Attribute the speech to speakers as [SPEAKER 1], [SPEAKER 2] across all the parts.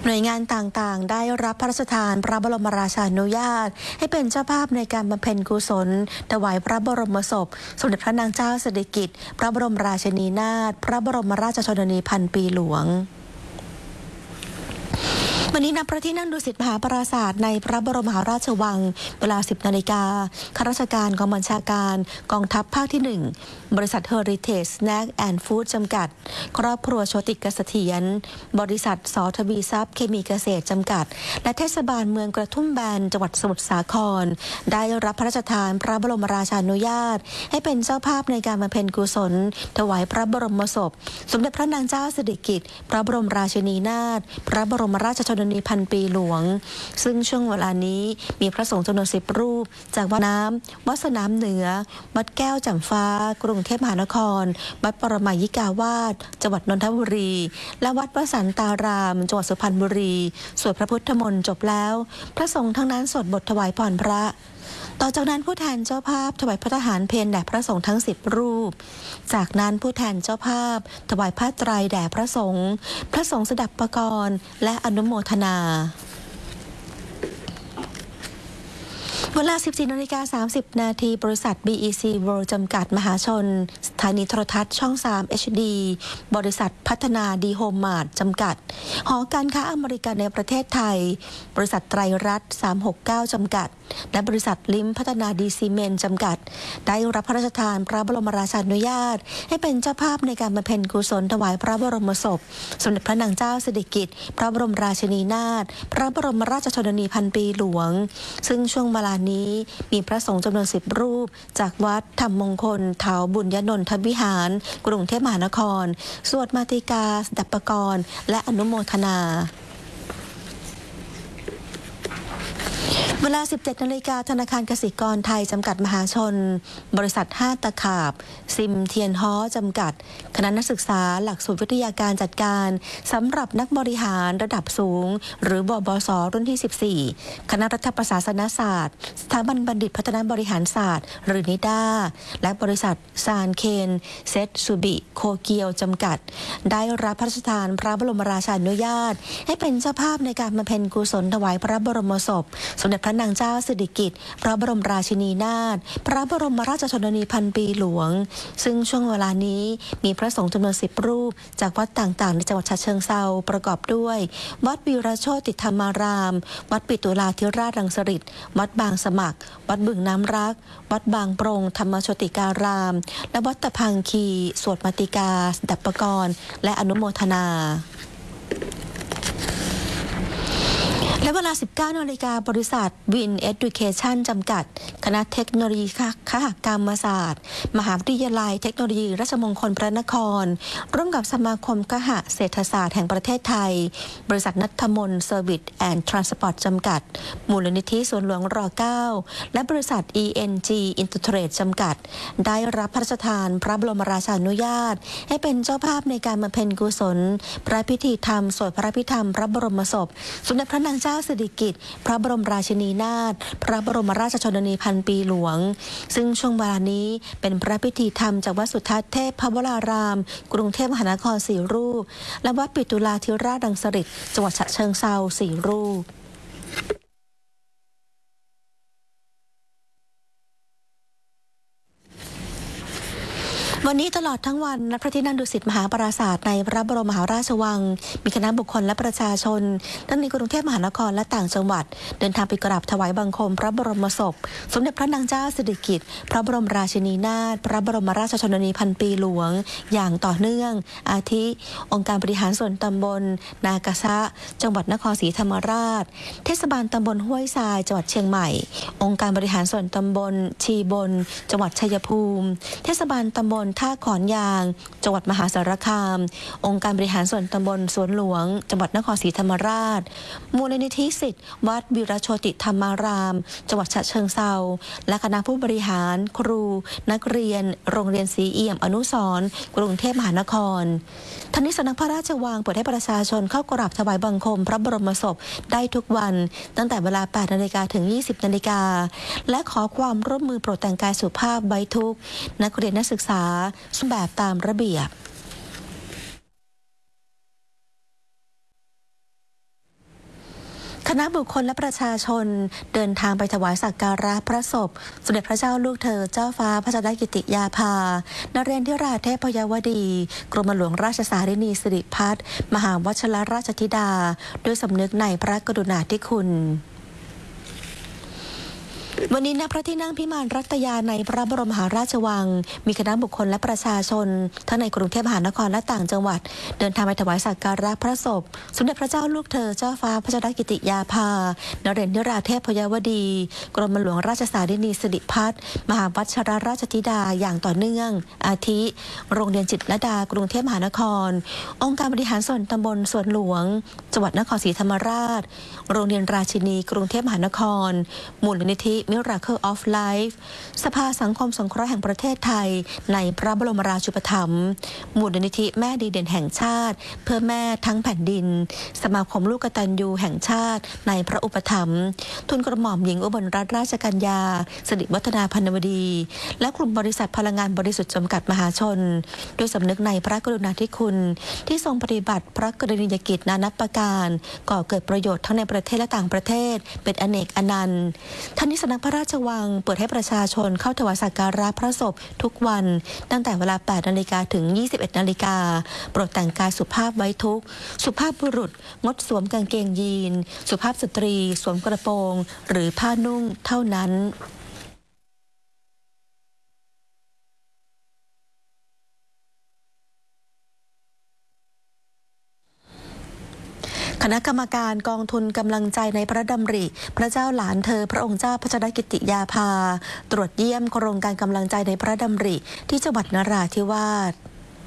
[SPEAKER 1] หน่วยงานต่างๆได้รับพระราชทานพระบรมราชานุญาตให้เป็นเจ้าภาพในการบำเพ็ญกุศลถวายพระบรมศพสมเด็จพระนางเจ้าสิริกิติ์พระบรมราชินีนาถพระบรมราชชนนีพันปีหลวงวันนี้ณพระที่นั่งดุสิตมหาปราสาทในพระบรมมหาราชวังเวลา 10 นาฬิกาข้าราชการกองบัญชาการกองทัพภาคที่ 1บริษัท Heritage Snack and Food จำกัดครอบครัวโชติกเสถียรบริษัทสทวีทรัพย์เคมีเกษตรจำกัดและเทศบาลเมืองกระทุ่มแบนจังหวัดสมุทรสาครได้รับพระราชทานพระบรมราชานุญาตให้เป็นเจ้าภาพในการบำเพ็ญกุศลถวายพระบรมศพสมเด็จพระนางเจ้าสิริกิติ์พระบรมราชินีนาถพระบรมราชชนนีพันปีหลวงซึ่งช่วงเวลานี้มีพระสงฆ์จำนวน10 รูปจากวัดน้ำวัดสนามเหนือวัดแก้วแจ่มฟ้ากรุงเทพมหานครวัดปรมัยยิกาวาสจังหวัดนนทบุรีและวัดวสันตารามจังหวัดสุพรรณบุรีสวดพระพุทธมนต์จบแล้วพระสงฆ์ทั้งนั้นสวดบทถวายพรพระต่อจากนั้นผู้แทนเจ้าภาพถวายพระทหารเพลแด่พระสงฆ์ทั้ง10 รูปจากนั้นผู้แทนเจ้าภาพถวายผ้าไตรแด่พระสงฆ์สดับปกรณ์และอนุโมทนาเวลา 14:30 นาทีบริษัท BEC World จำกัดมหาชนสถานีโทรทัศน์ช่อง 3 HD บริษัทพัฒนาดีโฮมมาร์ทจำกัดหอการค้าอเมริกันในประเทศไทยบริษัทไตรรัตน์369จำกัดและบริษัทลิมพัฒนาดีซีเมนต์จำกัดได้รับพระราชทานพระบรมราชานุญาตให้เป็นเจ้าภาพในการบำเพ็ญกุศลถวายพระบรมศพสมเด็จพระนางเจ้าสิริกิติ์พระบรมราชินีนาถพระบรมราชชนนีพันปีหลวงซึ่งช่วงเวลานี้มีพระสงฆ์จำนวน10 รูปจากวัดธรรมมงคลเถาบุญญนนทวิหารกรุงเทพมหานครสวดมาติกาสดับปกรณ์และอนุโมทนาเวลา 17 นาฬิกาธนาคารกสิกรไทยจำกัดมหาชนบริษัท5ตะขาบซิมเทียนฮ้อจำกัดคณะนักศึกษาหลักสูตรวิทยาการจัดการสำหรับนักบริหารระดับสูงหรือบบบส.รุ่นที่ 14คณะรัฐประศาสนศาสตร์สถาบันบัณฑิตพัฒนาบริหารศาสตร์หรือนิด้าและบริษัทซานเคนเซตซูบิโคเกียวจำกัดได้รับพระราชทานพระบรมราชานุญาตให้เป็นเจ้าภาพในการบำเพ็ญกุศลถวายพระบรมศพสมเด็จพระนางเจ้าสิริกิติ์พระบรมราชินีนาถพระบรมราชชนนีพันปีหลวงซึ่งช่วงเวลานี้มีพระสงฆ์จำนวน10 รูปจากวัดต่างๆในจังหวัดฉะเชิงเทราประกอบด้วยวัดวีรโชติธรรมารามวัดปิตุลาธิราชรังสฤษฎิวัดบางสมัครวัดบึงน้ำรักวัดบางปรงธรรมโชติการามและวัดตะพังคีสวดมาติกาสดับปกรณ์และอนุโมทนาและเวลา 19 นาฬิกาบริษัทวินเอดูเคชั่นจำกัดคณะเทคโนโลยีคหกรรมศาสตร์มหาวิทยาลัยเทคโนโลยีราชมงคลพระนครร่วมกับสมาคมคหเศรษฐศาสตร์แห่งประเทศไทยบริษัทนัทมนเซอร์วิสแอนด์ทรานสปอร์ตจำกัดมูลนิธิสวนหลวงร9และบริษัท ENG Intertrade จำกัดได้รับพระราชทานพระบรมราชานุญาตให้เป็นเจ้าภาพในการบำเพ็ญกุศลพระพิธีธรรมสวดพระพิธรรมพระบรมศพสมเด็จพระนางเจ้าสิริกิติ์พระบรมราชินีนาถพระบรมราชชนนีพันปีหลวงซึ่งช่วงเวลานี้เป็นพระพิธีธรรมจากวัดสุทัศน์เทพพวรารามกรุงเทพมหานคร4 รูปและวัดปิตุลาธิราชรังสฤษฎิจังหวัดฉะเชิงเทรา4 รูปวันนี้ตลอดทั้งวันณพระที่นั่งดุสิตมหาปราสาทในพระบรมมหาราชวังมีคณะบุคคลและประชาชนทั้งในกรุงเทพมหานครและต่างจังหวัดเดินทางไปกราบถวายบังคมพระบรมศพสมเด็จพระนางเจ้าสิริกิติ์พระบรมราชินีนาถพระบรมราชชนนีพันปีหลวงอย่างต่อเนื่องอาทิองค์การบริหารส่วนตำบลนากาซะจังหวัดนครศรีธรรมราชเทศบาลตำบลห้วยทรายจังหวัดเชียงใหม่องค์การบริหารส่วนตำบลชีบนจังหวัดชัยภูมิเทศบาลตำบลท่าขอนยางจังหวัดมหาสารคามองค์การบริหารส่วนตำบลสวนหลวงจังหวัดนครศรีธรรมราชมูลนิธิศิษย์วัดวีรโชติธรรมารามจังหวัดฉะเชิงเทราและคณะผู้บริหารครูนักเรียนโรงเรียนศรีเอี่ยมอนุสรณ์กรุงเทพมหานครทั้งนี้สำนักพระราชวังเปิดให้ประชาชนเข้ากราบถวายบังคมพระบรมศพได้ทุกวันตั้งแต่เวลา 8 นาฬิกาถึง 20 นาฬิกาและขอความร่วมมือโปรดแต่งกายสุภาพไว้ทุกนักเรียนนักศึกษาแบบตามระเบียบณะบุคคลและประชาชนเดินทางไปถวายสักการะพระศพสมเด็จพระเจ้าลูกเธอเจ้าฟ้าพัชรกิติยาภานเรนทิราเทพยวดีกรมหลวงราชสารินีสิริพัฒน์มหาวชิรราชธิดาด้วยสำนึกในพระกรุณาธิคุณวันนี้ณพระที่นั่งพิมานรัตยาในพระบรมมหาราชวังมีคณะบุคคลและประชาชนทั้งในกรุงเทพมหานครและต่างจังหวัดเดินทางไปถวายสักการะพระศพสมเด็จพระเจ้าลูกเธอเจ้าฟ้าพัชรกิติยาภานเรนทิราเทพยวดีกรมหลวงราชสารินีสิริพัฒน์มหาวชิรราชธิดาอย่างต่อเนื่องอาทิโรงเรียนจิตรลดากรุงเทพมหานครองค์การบริหารส่วนตำบลสวนหลวงจังหวัดนครศรีธรรมราชโรงเรียนราชินีกรุงเทพมหานครมูลนิธิMiracle of Life สภาสังคมสงเคราะห์แห่งประเทศไทยในพระบรมราชูปถัมภ์มูลนิธิแม่ดีเด่นแห่งชาติเพื่อแม่ทั้งแผ่นดินสมาคมลูกกตัญญูแห่งชาติในพระอุปถัมภ์ทุนกระหม่อมหญิงอุบลรัตนราชกัญญาสิริวัฒนาพันวดีและกลุ่มบริษัทพลังงานบริสุทธิ์จำกัดมหาชนด้วยสำนึกในพระกรุณาธิคุณที่ทรงปฏิบัติพระกรณียกิจนานับประการก่อเกิดประโยชน์ทั้งในประเทศและต่างประเทศเป็นอเนกอนันต์ท่านนี้สำนักพระราชวังเปิดให้ประชาชนเข้าถวายสักการะพระศพทุกวันตั้งแต่เวลา 8 นาฬิกาถึง 21 นาฬิกาโปรดแต่งกายสุภาพไว้ทุกข์สุภาพบุรุษงดสวมกางเกงยีนสุภาพสตรีสวมกระโปรงหรือผ้านุ่งเท่านั้นคณะกรรมการกองทุนกำลังใจในพระดำริพระเจ้าหลานเธอพระองค์เจ้าพัชรกิติยาภาตรวจเยี่ยมโครงการกำลังใจในพระดำริที่จังหวัดนราธิวาส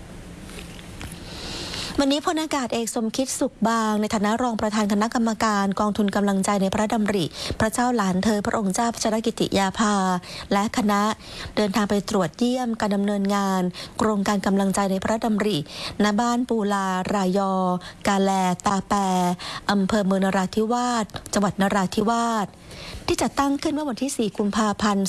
[SPEAKER 1] วันนี้พลอากาศเอกสมคิดสุขบางในฐานะรองประธานคณะกรรมการกองทุนกำลังใจในพระดำริพระเจ้าหลานเธอพระองค์เจ้าพัชรกิติยาภาและคณะเดินทางไปตรวจเยี่ยมการดำเนินงานโครงการกำลังใจในพระดำริณบ้านปูลารายอกาแลตาแปอำเภอเมืองนราธิวาสจังหวัดนราธิวาสที่จัดตั้งขึ้นเมื่อวันที่ 4 กุมภาพันธ์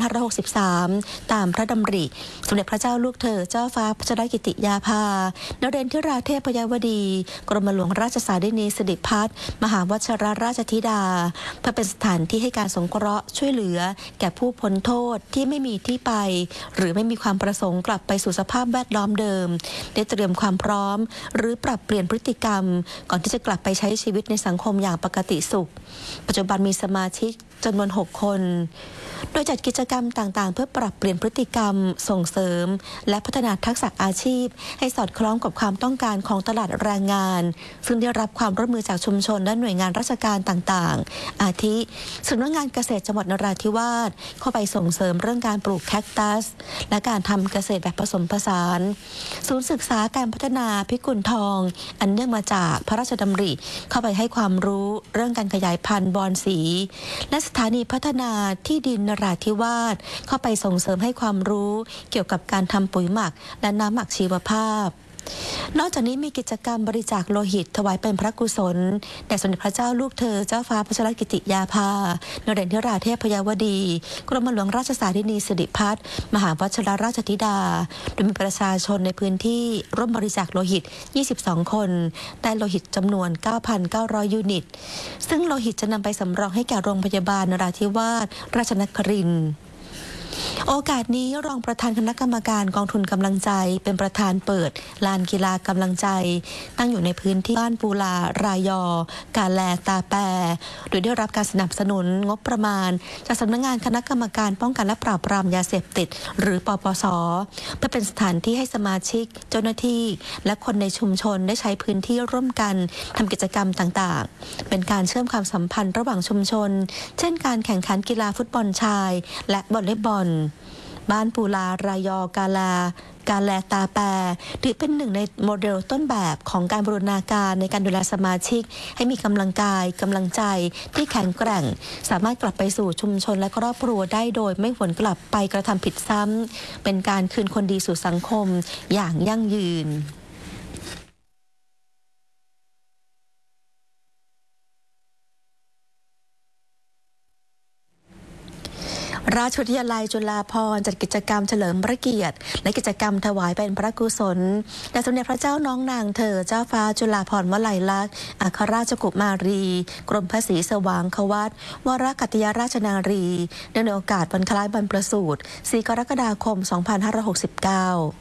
[SPEAKER 1] 2563 ตามพระดำริสมเด็จพระเจ้าลูกเธอเจ้าฟ้าพัชรกิติยาภานเรนทิราเทพยวดีกรมหลวงราชสารินีสิริพัฒน์มหาวชิรราชธิดาเพื่อเป็นสถานที่ให้การสงเคราะห์ช่วยเหลือแก่ผู้พ้นโทษที่ไม่มีที่ไปหรือไม่มีความประสงค์กลับไปสู่สภาพแวดล้อมเดิมได้เตรียมความพร้อมหรือปรับเปลี่ยนพฤติกรรมก่อนที่จะกลับไปใช้ชีวิตในสังคมอย่างปกติสุขปัจจุบันมีสมาชิกจำนวน 6 คนโดยจัดกิจกรรมต่างๆเพื่อปรับเปลี่ยนพฤติกรรมส่งเสริมและพัฒนาทักษะอาชีพให้สอดคล้องกับความต้องการของตลาดแรงงานซึ่งได้รับความร่วมมือจากชุมชนและหน่วยงานราชการต่างๆอาทิสำนักงานเกษตรจังหวัดนราธิวาสเข้าไปส่งเสริมเรื่องการปลูกแคคตัสและการทำเกษตรแบบผสมผสานศูนย์ศึกษาการพัฒนาพิกุลทองอันเนื่องมาจากพระราชดำริเข้าไปให้ความรู้เรื่องการขยายพันธุ์บอนสีและสถานีพัฒนาที่ดินนราธิวาสเข้าไปส่งเสริมให้ความรู้เกี่ยวกับการทำปุ๋ยหมักและน้ำหมักชีวภาพนอกจากนี้มีกิจกรรมบริจาคโลหิตถวายเป็นพระกุศลแด่สมเด็จพระเจ้าลูกเธอเจ้าฟ้าพัชรกิติยาภานเรนทิราเทพยวดีกรมหลวงราชสารินีสิริพัฒน์มหาวชิรราชธิดาโดยมีประชาชนในพื้นที่ร่วมบริจาคโลหิต 22 คนได้โลหิตจำนวน 9,900 ยูนิตซึ่งโลหิตจะนำไปสำรองให้แก่โรงพยาบาลนราธิวาสราชนครินทร์โอกาสนี้รองประธานคณะกรรมการกองทุนกำลังใจเป็นประธานเปิดลานกีฬากำลังใจตั้งอยู่ในพื้นที่บ้านปูลารายอกาแลตาแปโดยได้รับการสนับสนุนงบประมาณจากสำนักงานคณะกรรมการป้องกันและปราบปรามยาเสพติดหรือปปส.เพื่อเป็นสถานที่ให้สมาชิกเจ้าหน้าที่และคนในชุมชนได้ใช้พื้นที่ร่วมกันทำกิจกรรมต่างๆเป็นการเชื่อมความสัมพันธ์ระหว่างชุมชนเช่นการแข่งขันกีฬาฟุตบอลชายและวอลเลย์บอลบ้านปูลารายอกาแลตาแปถือเป็นหนึ่งในโมเดลต้นแบบของการบูรณาการในการดูแลสมาชิกให้มีกำลังกายกำลังใจที่แข็งแกร่งสามารถกลับไปสู่ชุมชนและครอบครัวได้โดยไม่หวนกลับไปกระทำผิดซ้ำเป็นการคืนคนดีสู่สังคมอย่างยั่งยืนราชวิทยาลัยจุฬาภรณ์จัดกิจกรรมเฉลิมพระเกียรติและกิจกรรมถวายเป็นพระกุศลแด่สมเด็จพระเจ้าน้องนางเธอเจ้าฟ้าจุฬาภรณ์วลัยลักษณ์อัครราชกุมารีกรมพระศรีสว่างควัตรวรกัตยราชนารีเนื่องในโอกาสวันคล้ายบรรพสูตร 4 กรกฎาคม 2569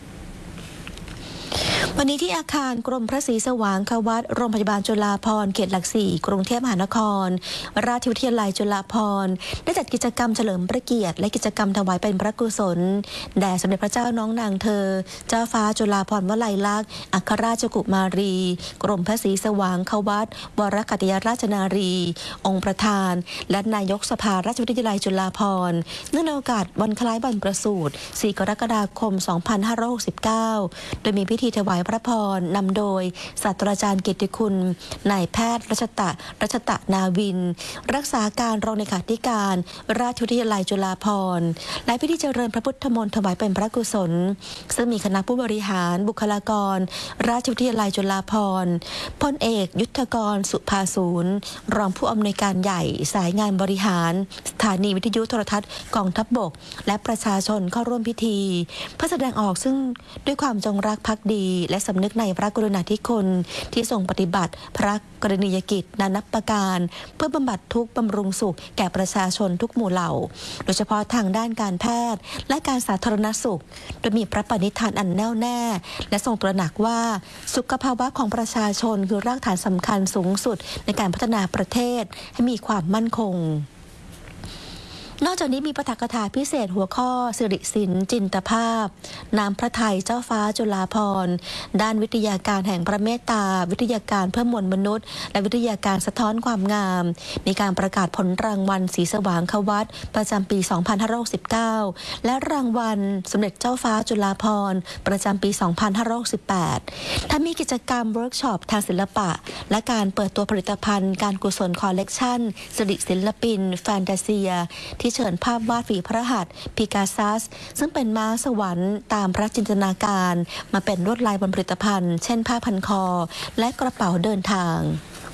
[SPEAKER 1] วันนี้ที่อาคารกรมพระศรีสว่างควัตรโรงพยาบาลจุฬาภรณ์เขตหลัก 4 กรุงเทพมหานครราชวิทยาลัยจุฬาภรณ์ได้จัดกิจกรรมเฉลิมพระเกียรติและกิจกรรมถวายเป็นพระกุศลแด่สมเด็จพระเจ้าน้องนางเธอเจ้าฟ้าจุฬาภรณ์วลัยลักษณ์อัครราชกุมารีกรมพระศรีสว่างควัตรวรกัตยราชนารี องค์ประธานและนายกสภาราชวิทยาลัยจุฬาภรณ์เนื่องในโอกาสวันคล้ายบรรพสูตร 4 กรกฎาคม 2569 โดยมีพิธีถวายพระพรนำโดยศาสตราจารย์เกียรติคุณนายแพทย์รัชตะนาวินรักษาการรองเลขาธิการราชวิทยาลัยจุฬาภรณ์และพิธีเจริญพระพุทธมนต์ถวายเป็นพระกุศลซึ่งมีคณะผู้บริหารบุคลากรราชวิทยาลัยจุฬาภรณ์พลเอกยุทธกรสุภาศูนย์รองผู้อำนวยการใหญ่สายงานบริหารสถานีวิทยุโทรทัศน์กองทัพบกและประชาชนเข้าร่วมพิธีเพื่อแสดงออกซึ่งด้วยความจงรักภักดีและสำนึกในพระกรุณาธิคุณที่ทรงปฏิบัติพระกรณียกิจนานับประการเพื่อบำบัดทุกข์บำรุงสุขแก่ประชาชนทุกหมู่เหล่าโดยเฉพาะทางด้านการแพทย์และการสาธารณสุขโดยมีพระปณิธานอันแน่วแน่และทรงตระหนักว่าสุขภาวะของประชาชนคือรากฐานสำคัญสูงสุดในการพัฒนาประเทศให้มีความมั่นคงนอกจากนี้มีปาฐกถาพิเศษหัวข้อสิริศิลป์จินตภาพน้ำพระทัยเจ้าฟ้าจุฬาภรณ์ด้านวิทยาการแห่งพระเมตตาวิทยาการเพื่อมวลมนุษย์และวิทยาการสะท้อนความงามมีการประกาศผลรางวัลศรีสว่างควัตรประจำปี 2569 และรางวัลสมเด็จเจ้าฟ้าจุฬาภรณ์ประจำปี 2568 ถ้ามีกิจกรรมเวิร์กช็อปทางศิลปะและการเปิดตัวผลิตภัณฑ์การกุศลคอลเลกชันสิริศิลปินแฟนตาเซียที่เชิญภาพวาดฝีพระหัตถ์ปิกาซัสซึ่งเป็นม้าสวรรค์ตามพระจินตนาการมาเป็นลวดลายบนผลิตภัณฑ์เช่นผ้าพันคอและกระเป๋าเดินทาง